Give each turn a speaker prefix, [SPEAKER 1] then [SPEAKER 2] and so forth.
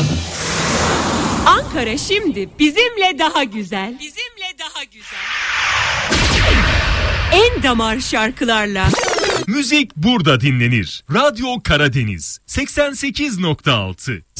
[SPEAKER 1] Ankara şimdi bizimle daha güzel. Bizimle daha güzel. En damar şarkılarla.
[SPEAKER 2] Müzik burada dinlenir. Radyo Karadeniz 88.6.